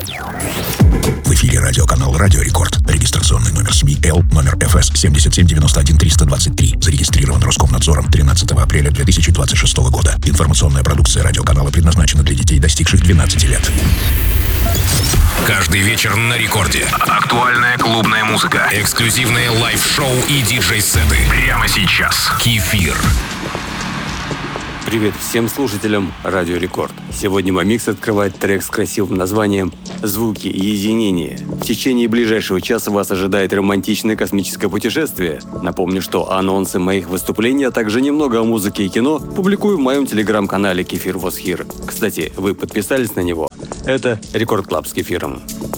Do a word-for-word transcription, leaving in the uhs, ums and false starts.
В эфире радиоканал «Радио Рекорд». Регистрационный номер СМИ Л, номер эф эс семь семь девять один три два три. Зарегистрирован Роскомнадзором тринадцатого апреля две тысячи двадцать шестого года. Информационная продукция радиоканала предназначена для детей, достигших двенадцати лет. Каждый вечер на Рекорде. Актуальная клубная музыка, эксклюзивные лайв-шоу и диджей-сеты. Прямо сейчас. Кефир. Привет всем слушателям Радио Рекорд. Сегодня мой микс открывает трек с красивым названием «Звуки единения». В течение ближайшего часа вас ожидает романтичное космическое путешествие. Напомню, что анонсы моих выступлений, а также немного о музыке и кино публикую в моем телеграм-канале Кефир Was Here. Кстати, вы подписались на него? Это Рекорд Клаб с Кефиром.